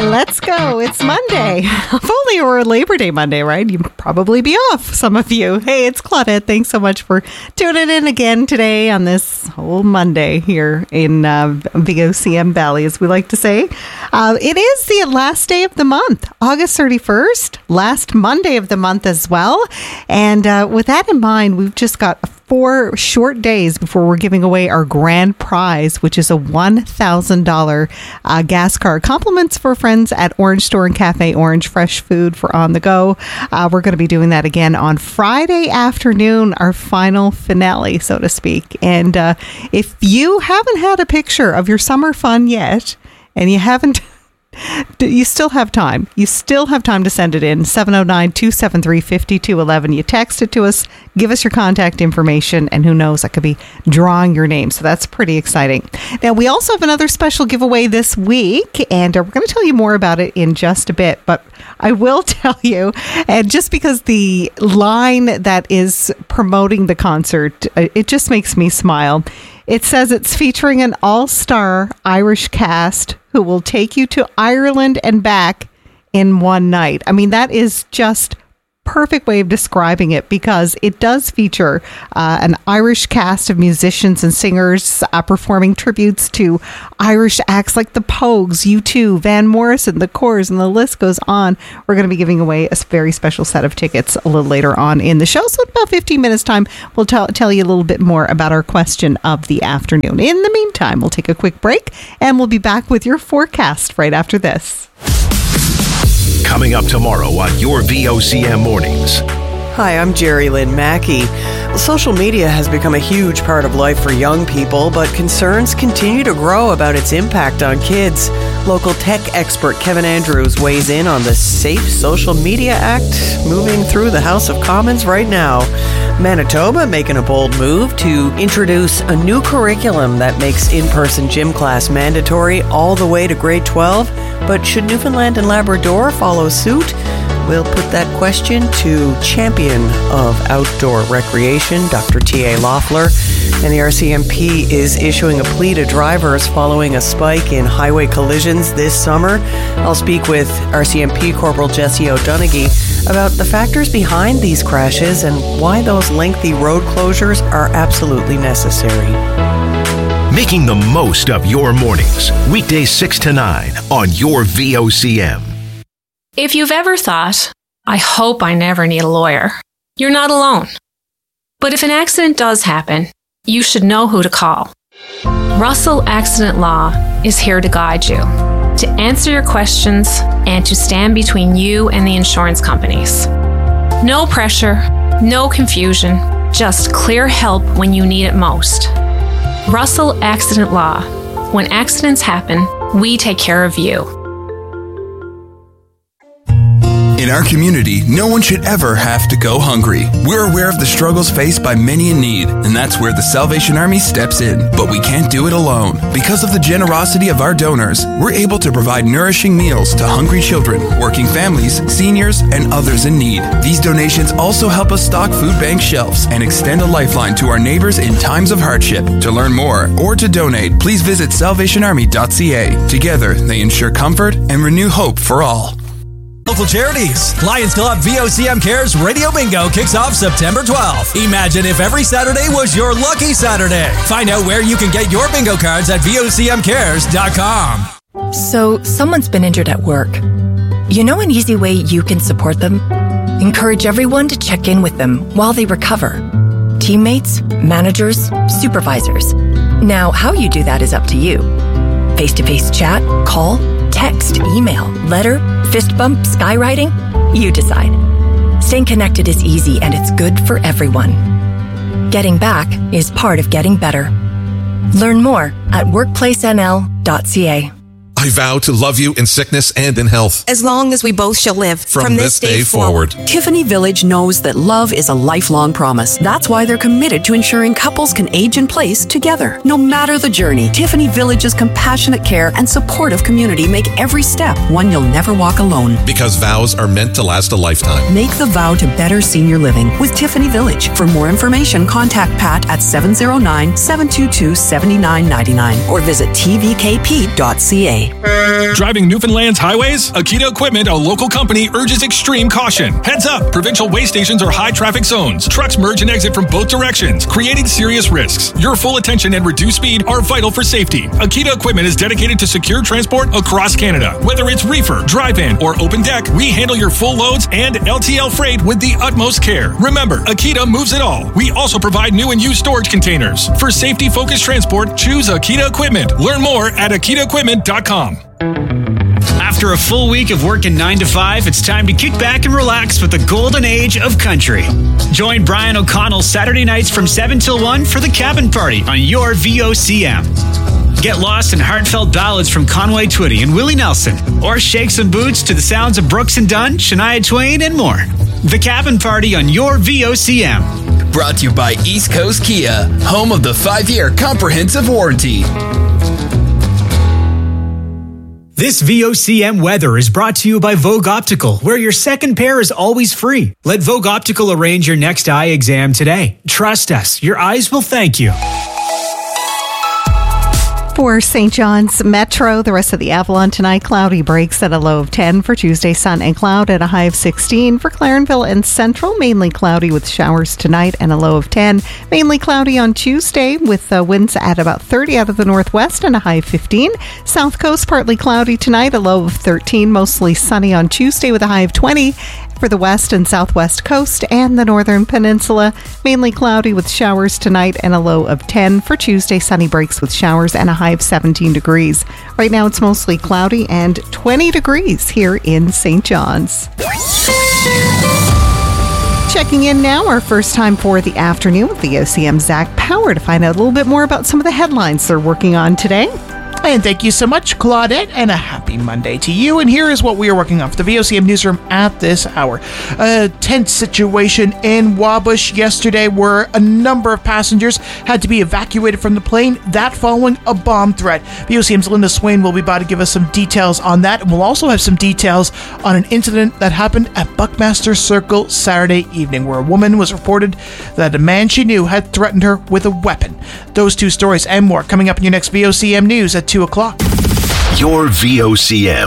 Let's go. It's Monday. If only it were Labor Day Monday, right? You'd probably be off, some of you. Hey, it's Claudette. Thanks so much for tuning in again today on this whole Monday here in VOCM Valley, as we like to say. It is the last day of the month, August 31st, last Monday of the month as well. And with that in mind, we've just got 4 short days before we're giving away our grand prize, which is a $1,000 gas card. Compliments for friends at Orange Store and Cafe Orange, fresh food for on the go. We're going to be doing that again on Friday afternoon, our final finale, so to speak. And if you haven't had a picture of your summer fun yet, and you haven't, you still have time. You still have time to send it in. 709-273-5211. You text it to us. Give us your contact information. And who knows, I could be drawing your name. So that's pretty exciting. Now, we also have another special giveaway this week. And we're going to tell you more about it in just a bit. But I will tell you, and just because the line that is promoting the concert, it just makes me smile. It says it's featuring an all-star Irish cast who will take you to Ireland and back in one night. I mean, that is just perfect way of describing it, because it does feature an Irish cast of musicians and singers performing tributes to Irish acts like the Pogues, U2, Van Morrison, the Corrs, and the list goes on. We're going to be giving away a very special set of tickets a little later on in the show. So in about 15 minutes time, we'll tell you a little bit more about our question of the afternoon. In the meantime, we'll take a quick break and we'll be back with your forecast right after this. Coming up tomorrow on your VOCM Mornings. Hi, I'm Jerry Lynn Mackey. Social media has become a huge part of life for young people, but concerns continue to grow about its impact on kids. Local tech expert Kevin Andrews weighs in on the Safe Social Media Act moving through the House of Commons right now. Manitoba making a bold move to introduce a new curriculum that makes in-person gym class mandatory all the way to grade 12. But should Newfoundland and Labrador follow suit? We'll put that question to champion of outdoor recreation, Dr. T.A. Loeffler. And the RCMP is issuing a plea to drivers following a spike in highway collisions this summer. I'll speak with RCMP Corporal Jesse O'Donoghue about the factors behind these crashes and why those lengthy road closures are absolutely necessary. Making the most of your mornings. Weekdays 6 to 9 on your VOCM. If you've ever thought, I hope I never need a lawyer, you're not alone. But if an accident does happen, you should know who to call. Russell Accident Law is here to guide you, to answer your questions, and to stand between you and the insurance companies. No pressure, no confusion, just clear help when you need it most. Russell Accident Law. When accidents happen, we take care of you. In our community, no one should ever have to go hungry. We're aware of the struggles faced by many in need, and that's where the Salvation Army steps in. But we can't do it alone. Because of the generosity of our donors, we're able to provide nourishing meals to hungry children, working families, seniors, and others in need. These donations also help us stock food bank shelves and extend a lifeline to our neighbors in times of hardship. To learn more or to donate, please visit salvationarmy.ca. Together, they ensure comfort and renew hope for all. Local charities. Lions Club VOCM Cares Radio Bingo kicks off September 12th. Imagine if every Saturday was your lucky Saturday. Find out where you can get your bingo cards at VOCMcares.com. So, someone's been injured at work. You know an easy way you can support them? Encourage everyone to check in with them while they recover. Teammates, managers, supervisors. Now, how you do that is up to you. Face-to-face chat, call, text, email, letter, fist bump, skywriting? You decide. Staying connected is easy and it's good for everyone. Getting back is part of getting better. Learn more at workplacenl.ca. I vow to love you in sickness and in health, as long as we both shall live from this day forward. Tiffany Village knows that love is a lifelong promise. That's why they're committed to ensuring couples can age in place together. No matter the journey, Tiffany Village's compassionate care and supportive community make every step one you'll never walk alone. Because vows are meant to last a lifetime. Make the vow to better senior living with Tiffany Village. For more information, contact Pat at 709-722-7999 or visit tvkp.ca. Driving Newfoundland's highways? Akita Equipment, a local company, urges extreme caution. Heads up! Provincial way stations are high traffic zones. Trucks merge and exit from both directions, creating serious risks. Your full attention and reduced speed are vital for safety. Akita Equipment is dedicated to secure transport across Canada. Whether it's reefer, drive-in, or open deck, we handle your full loads and LTL freight with the utmost care. Remember, Akita moves it all. We also provide new and used storage containers. For safety-focused transport, choose Akita Equipment. Learn more at akitaequipment.com. After a full week of working 9 to 5, it's time to kick back and relax with the golden age of country. Join Brian O'Connell Saturday nights from 7 till 1 for the Cabin Party on your VOCM. Get lost in heartfelt ballads from Conway Twitty and Willie Nelson, or shake some boots to the sounds of Brooks and Dunn, Shania Twain, and more. The Cabin Party on your VOCM. Brought to you by East Coast Kia, home of the 5-year comprehensive warranty. This VOCM weather is brought to you by Vogue Optical, where your second pair is always free. Let Vogue Optical arrange your next eye exam today. Trust us, your eyes will thank you. For St. John's Metro, the rest of the Avalon tonight, cloudy breaks at a low of 10. For Tuesday, sun and cloud at a high of 16. For Clarenville and Central, mainly cloudy with showers tonight and a low of 10. Mainly cloudy on Tuesday with winds at about 30 out of the northwest and a high of 15. South Coast, partly cloudy tonight, a low of 13. Mostly sunny on Tuesday with a high of 20. For the west and southwest coast and the northern peninsula, mainly cloudy with showers tonight and a low of 10. For Tuesday, sunny breaks with showers and a high of 17 degrees. Right now it's mostly cloudy and 20 degrees here in St. John's. Checking in now, our first time for the afternoon with the OCM's Zach Power to find out a little bit more about some of the headlines they're working on today. And thank you so much, Claudette, and a happy Monday to you. And here is what we are working on for the VOCM newsroom at this hour. A tense situation in Wabush yesterday where a number of passengers had to be evacuated from the plane, that following a bomb threat. VOCM's Linda Swain will be by to give us some details on that, and we'll also have some details on an incident that happened at Buckmaster Circle Saturday evening, where a woman was reported that a man she knew had threatened her with a weapon. Those two stories and more coming up in your next VOCM News at 2 o'clock. Your VOCM.